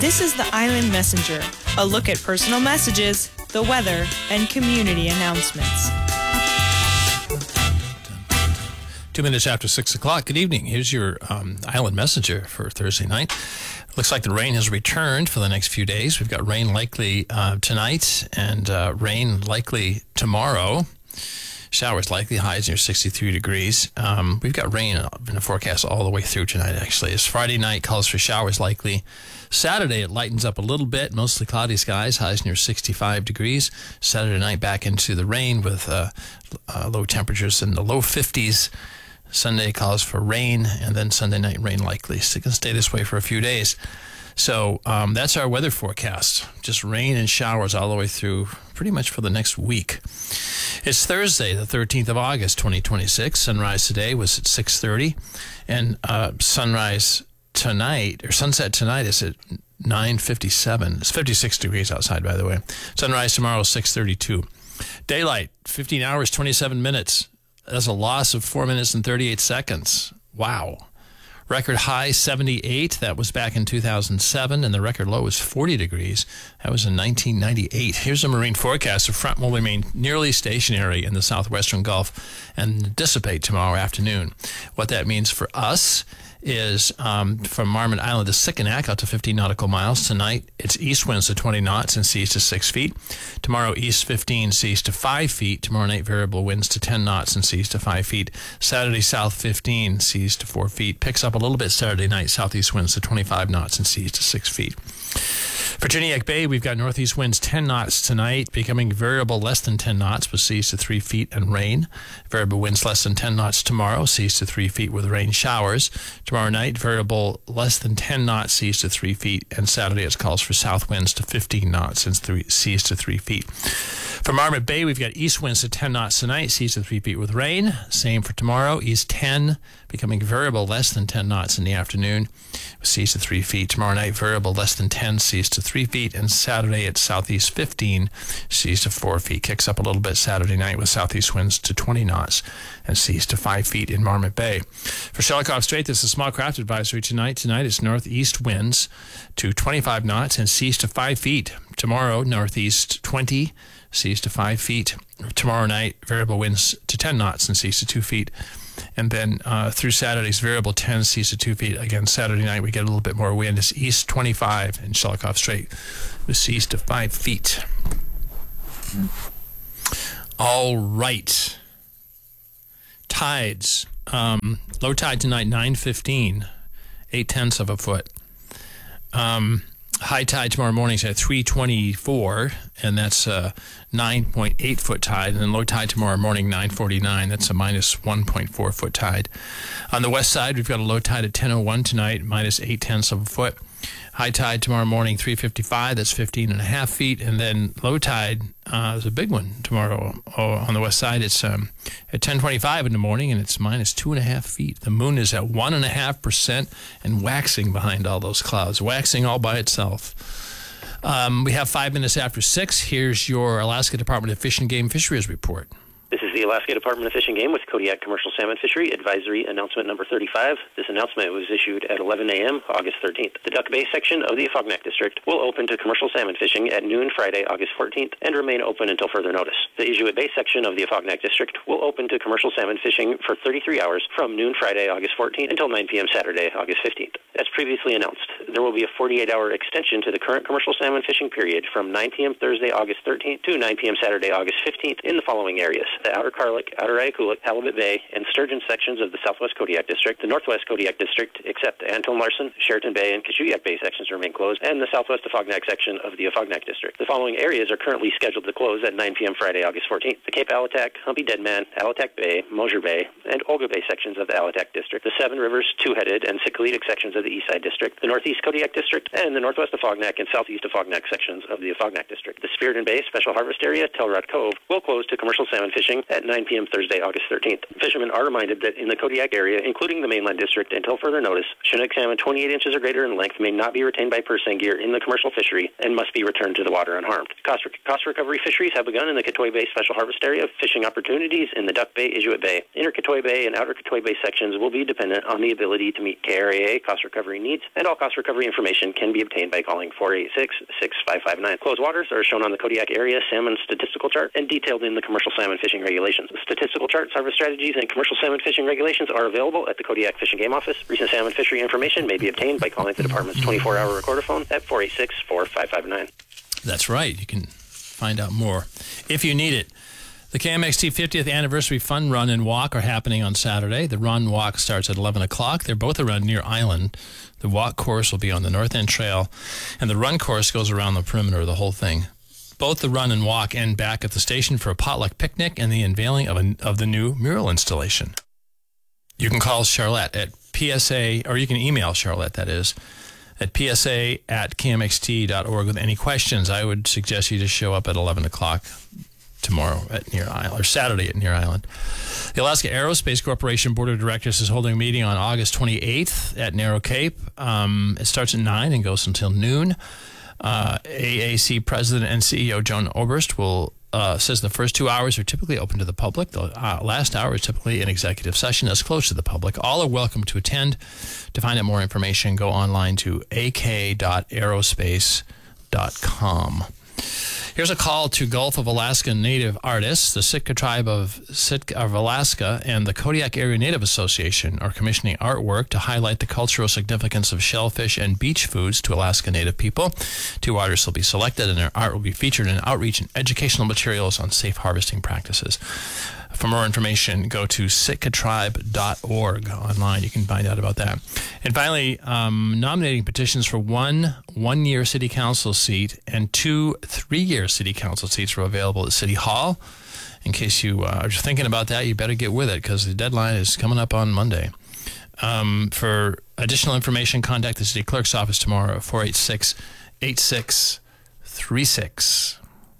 This is the Island Messenger, a look at personal messages, the weather, and community announcements. 2 minutes after 6 o'clock. Good evening. Here's your Island Messenger for Thursday night. Looks like the rain has returned for the next few days. We've got rain likely tonight and rain likely tomorrow. Showers likely, highs near 63 degrees. We've got rain in the forecast all the way through tonight, actually. It's Friday night, calls for showers likely. Saturday, it lightens up a little bit, mostly cloudy skies, highs near 65 degrees. Saturday night, back into the rain with low temperatures in the low 50s. Sunday calls for rain, and then Sunday night rain likely. So it can stay this way for a few days. So that's our weather forecast. Just rain and showers all the way through pretty much for the next week. It's Thursday, the 13th of August, 2026. Sunrise today was at 6:30, and sunset tonight is at 9:57. It's 56 degrees outside, by the way. Sunrise tomorrow is 6:32. Daylight, 15 hours, 27 minutes. That's a loss of 4 minutes and 38 seconds. Wow. Record high 78. That was back in 2007, and the record low was 40 degrees. That was in 1998. Here's a marine forecast. The front will remain nearly stationary in the southwestern Gulf and dissipate tomorrow afternoon. What that means for us is from Marmot Island to Sikanak out to 15 nautical miles. Tonight, it's east winds to 20 knots and seas to 6 feet. Tomorrow, east 15, seas to 5 feet. Tomorrow night, variable winds to 10 knots and seas to 5 feet. Saturday, south 15, seas to 4 feet. Picks up a little bit Saturday night, southeast winds to 25 knots and seas to 6 feet. For Tuniacke Bay, we've got northeast winds 10 knots tonight, becoming variable less than 10 knots with seas to 3 feet and rain. Variable winds less than 10 knots tomorrow, seas to 3 feet with rain showers. Tomorrow night, variable less than 10 knots, seas to 3 feet. And Saturday, it calls for south winds to 15 knots and seas to 3 feet. For Marmot Bay, we've got east winds to 10 knots tonight, seas to 3 feet with rain. Same for tomorrow, east 10, becoming variable less than 10 knots in the afternoon, seas to 3 feet. Tomorrow night, variable less than 10, seas to 3 feet. And Saturday, it's southeast 15, seas to 4 feet. Kicks up a little bit Saturday night with southeast winds to 20 knots and seas to 5 feet in Marmot Bay. For Shelikof Strait, this is a small craft advisory tonight. Tonight, it's northeast winds to 25 knots and seas to 5 feet. Tomorrow, northeast 20, seas to 5 feet. Tomorrow night, variable winds to 10 knots and seas to 2 feet. And then through Saturday's variable 10, seas to 2 feet. Again, Saturday night, we get a little bit more wind. It's east 25 in Shelikof Strait with seas to 5 feet. All right. Tides. Low tide tonight, 9:15, 0.8 of a foot. High tide tomorrow morning is at 3:24, and that's a 9.8 foot tide. And then low tide tomorrow morning, 9:49. That's a minus 1.4 foot tide. On the west side, we've got a low tide at 10:01 tonight, minus 0.8 of a foot. High tide tomorrow morning, 3:55. That's 15.5 feet. And then low tide is a big one tomorrow. On the west side, it's at 10:25 in the morning, and it's minus 2.5 feet. The moon is at 1.5% and waxing behind all those clouds, waxing all by itself. We have 5 minutes after 6. Here's your Alaska Department of Fish and Game Fisheries report. This is the Alaska Department of Fish and Game with Kodiak Commercial Salmon Fishery Advisory Announcement Number 35. This announcement was issued at 11 a.m. August 13th. The Duck Bay section of the Afognak District will open to commercial salmon fishing at noon Friday, August 14th, and remain open until further notice. The Inuit Bay section of the Afognak District will open to commercial salmon fishing for 33 hours from noon Friday, August 14th, until 9 p.m. Saturday, August 15th. As previously announced, there will be a 48-hour extension to the current commercial salmon fishing period from 9 p.m. Thursday, August 13th to 9 p.m. Saturday, August 15th in the following areas: the Outer Carlick, Outer Ayakulik, Halibut Bay, and Sturgeon sections of the Southwest Kodiak District. The Northwest Kodiak District, except the Anton Larson, Sheraton Bay, and Kashuyak Bay sections remain closed, and the Southwest Afognak section of the Afognak District. The following areas are currently scheduled to close at 9 p.m. Friday, August 14th. The Cape Alatak, Humpy Deadman, Alatak Bay, Mosier Bay, and Olga Bay sections of the Alatak District. The Seven Rivers, Two-Headed, and Sikalitic sections of the Eastside District. The Northeast Kodiak District, and the Northwest Afognak and Southeast Afognak sections of the Afognak District. The Spiriton Bay Special Harvest Area, Telrod Cove, will close to commercial salmon fishing at 9 p.m. Thursday, August 13th. Fishermen are reminded that in the Kodiak area, including the mainland district, until further notice, Chinook salmon 28 inches or greater in length may not be retained by purse seine gear in the commercial fishery and must be returned to the water unharmed. Cost recovery fisheries have begun in the Katoy Bay Special Harvest Area. Fishing opportunities in the Duck Bay, Inuit Bay, Inner Katoy Bay, and Outer Katoy Bay sections will be dependent on the ability to meet KRAA cost recovery needs, and all cost recovery recovery information can be obtained by calling 486-6559. Closed waters are shown on the Kodiak Area Salmon Statistical Chart and detailed in the Commercial Salmon Fishing Regulations. The statistical chart, harvest strategies, and commercial salmon fishing regulations are available at the Kodiak Fish and Game Office. Recent salmon fishery information may be obtained by calling the department's 24-hour recorder phone at 486-4559. That's right. You can find out more if you need it. The KMXT 50th Anniversary Fun Run and Walk are happening on Saturday. The run walk starts at 11 o'clock. They're both around Near Island. The walk course will be on the North End Trail, and the run course goes around the perimeter of the whole thing. Both the run and walk end back at the station for a potluck picnic and the unveiling of the new mural installation. You can call Charlotte at PSA, or you can email Charlotte, that is, at psa@kmxt.org with any questions. I would suggest you just show up at 11 o'clock tomorrow at Near Island, or Saturday at Near Island. The Alaska Aerospace Corporation Board of Directors is holding a meeting on August 28th at Narrow Cape. It starts at 9 and goes until noon. AAC President and CEO Joan Oberst says the first 2 hours are typically open to the public. The last hour is typically an executive session that's closed to the public. All are welcome to attend. To find out more information, go online to ak.aerospace.com. Here's a call to Gulf of Alaska Native artists. The Sitka Tribe of Alaska and the Kodiak Area Native Association are commissioning artwork to highlight the cultural significance of shellfish and beach foods to Alaska Native people. 2 artists will be selected, and their art will be featured in outreach and educational materials on safe harvesting practices. For more information, go to sitkatribe.org online. You can find out about that. And finally, nominating petitions for one one-year city council seat and 2 3-year city council seats are available at City Hall. In case you are thinking about that, you better get with it because the deadline is coming up on Monday. For additional information, contact the city clerk's office tomorrow at 486-8636.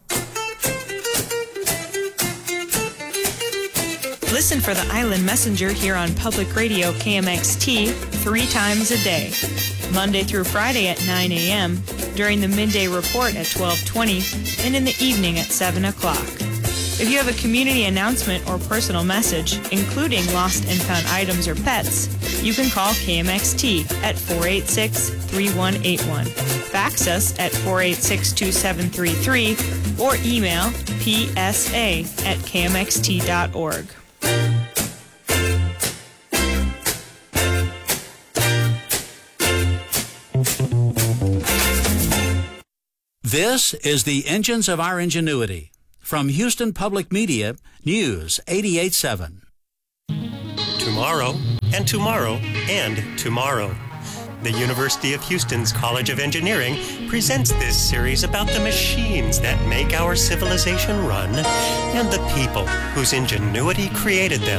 Listen for the Island Messenger here on Public Radio KMXT 3 times a day, Monday through Friday at 9 a.m., during the midday report at 12:20, and in the evening at 7 o'clock. If you have a community announcement or personal message, including lost and found items or pets, you can call KMXT at 486-3181. Fax us at 486-2733 or email psa@kmxt.org. This is the Engines of Our Ingenuity. From Houston Public Media, News 88.7. Tomorrow, and tomorrow, and tomorrow. The University of Houston's College of Engineering presents this series about the machines that make our civilization run and the people whose ingenuity created them.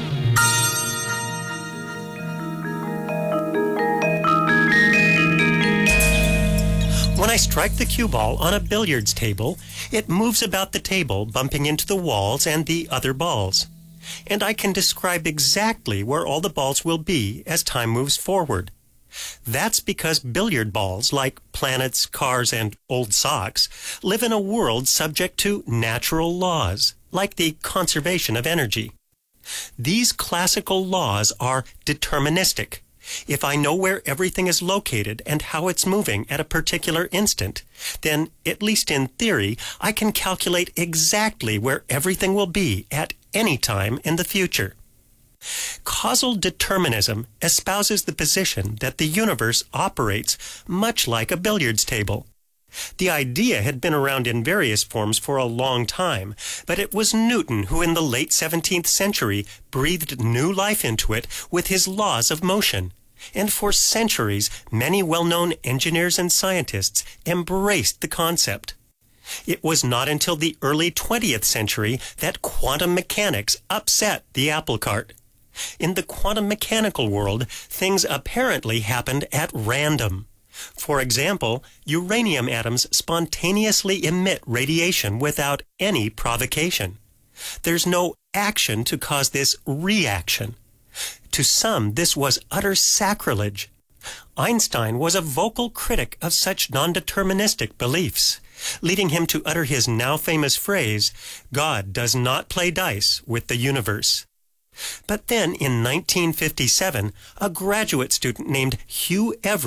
When I strike the cue ball on a billiards table, it moves about the table, bumping into the walls and the other balls. And I can describe exactly where all the balls will be as time moves forward. That's because billiard balls, like planets, cars, and old socks, live in a world subject to natural laws, like the conservation of energy. These classical laws are deterministic. If I know where everything is located and how it's moving at a particular instant, then, at least in theory, I can calculate exactly where everything will be at any time in the future. Causal determinism espouses the position that the universe operates much like a billiards table. The idea had been around in various forms for a long time, but it was Newton who in the late 17th century breathed new life into it with his laws of motion. And for centuries, many well-known engineers and scientists embraced the concept. It was not until the early 20th century that quantum mechanics upset the apple cart. In the quantum mechanical world, things apparently happened at random. For example, uranium atoms spontaneously emit radiation without any provocation. There's no action to cause this reaction. To some, this was utter sacrilege. Einstein was a vocal critic of such non-deterministic beliefs, leading him to utter his now famous phrase, "God does not play dice with the universe." But then, in 1957, a graduate student named Hugh Everett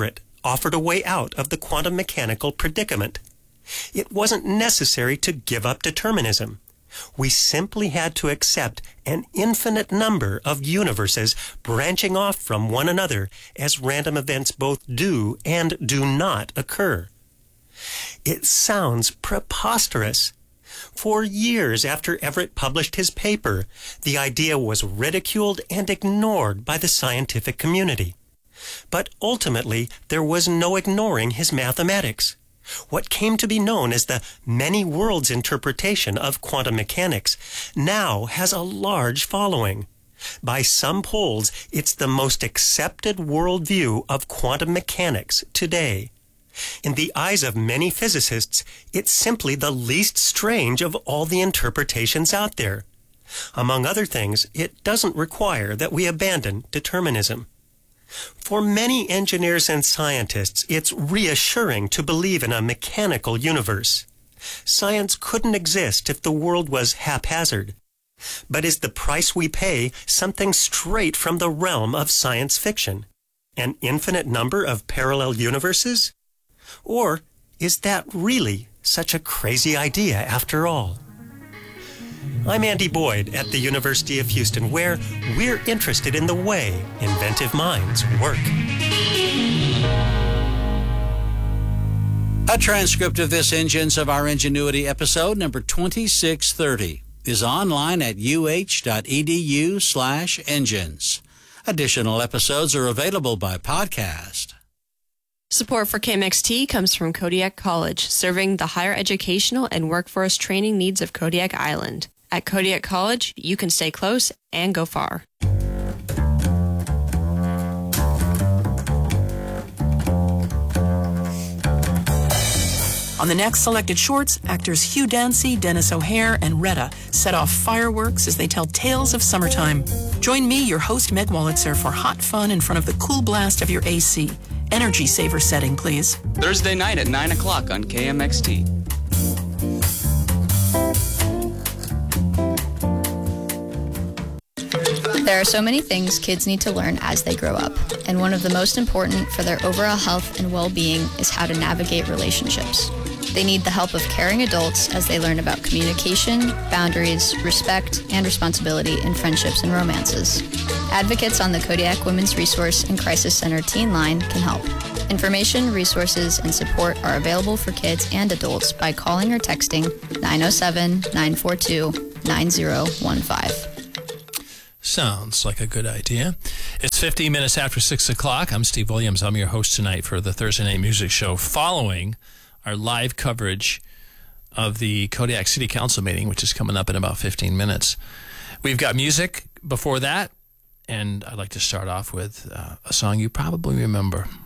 offered a way out of the quantum mechanical predicament. It wasn't necessary to give up determinism. We simply had to accept an infinite number of universes branching off from one another as random events both do and do not occur. It sounds preposterous. For years after Everett published his paper, the idea was ridiculed and ignored by the scientific community. But ultimately, there was no ignoring his mathematics. What came to be known as the many worlds interpretation of quantum mechanics now has a large following. By some polls, it's the most accepted worldview of quantum mechanics today. In the eyes of many physicists, it's simply the least strange of all the interpretations out there. Among other things, it doesn't require that we abandon determinism. For many engineers and scientists, it's reassuring to believe in a mechanical universe. Science couldn't exist if the world was haphazard. But is the price we pay something straight from the realm of science fiction? An infinite number of parallel universes? Or is that really such a crazy idea after all? I'm Andy Boyd at the University of Houston, where we're interested in the way inventive minds work. A transcript of this Engines of Our Ingenuity episode number 2630 is online at uh.edu/engines. Additional episodes are available by podcast. Support for KMXT comes from Kodiak College, serving the higher educational and workforce training needs of Kodiak Island. At Kodiak College, you can stay close and go far. On the next selected shorts, actors Hugh Dancy, Dennis O'Hare, and Retta set off fireworks as they tell tales of summertime. Join me, your host Meg Wolitzer, for hot fun in front of the cool blast of your AC. Energy saver setting, please. Thursday night at 9 o'clock on KMXT. There are so many things kids need to learn as they grow up, and one of the most important for their overall health and well-being is how to navigate relationships. They need the help of caring adults as they learn about communication, boundaries, respect, and responsibility in friendships and romances. Advocates on the Kodiak Women's Resource and Crisis Center Teen Line can help. Information, resources, and support are available for kids and adults by calling or texting 907-942-9015. Sounds like a good idea. It's 15 minutes after 6 o'clock. I'm Steve Williams. I'm your host tonight for the Thursday Night Music Show following our live coverage of the Kodiak City Council meeting, which is coming up in about 15 minutes. We've got music before that, and I'd like to start off with a song you probably remember.